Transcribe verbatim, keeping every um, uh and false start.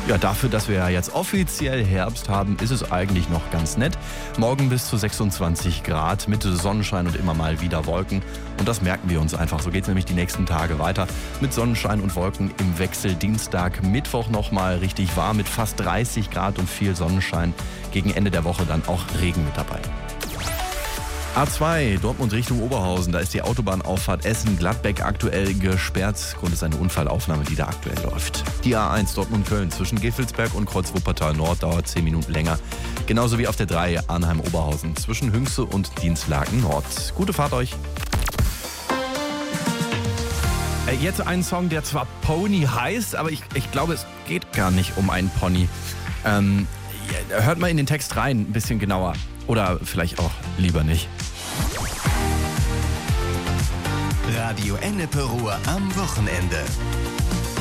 Ja, dafür, dass wir ja jetzt offiziell Herbst haben, ist es eigentlich noch ganz nett. Morgen bis zu sechsundzwanzig Grad mit Sonnenschein und immer mal wieder Wolken. Und das merken wir uns einfach. So geht es nämlich die nächsten Tage weiter mit Sonnenschein und Wolken im Wechsel. Dienstag, Mittwoch nochmal richtig warm mit fast dreißig Grad und viel Sonnenschein. Gegen Ende der Woche dann auch Regen mit dabei. A zwei, Dortmund Richtung Oberhausen. Da ist die Autobahnauffahrt Essen-Gladbeck aktuell gesperrt. Grund ist eine Unfallaufnahme, die da aktuell läuft. Die A eins Dortmund-Köln zwischen Gevelsberg und Kreuz-Wuppertal-Nord dauert zehn Minuten länger. Genauso wie auf der drei Arnheim-Oberhausen zwischen Hünxe und Dienstlaken-Nord. Gute Fahrt euch. Jetzt ein Song, der zwar Pony heißt, aber ich, ich glaube, es geht gar nicht um einen Pony. Ähm, hört mal in den Text rein, ein bisschen genauer. Oder vielleicht auch lieber nicht. Radio Ennepe Ruhr am Wochenende.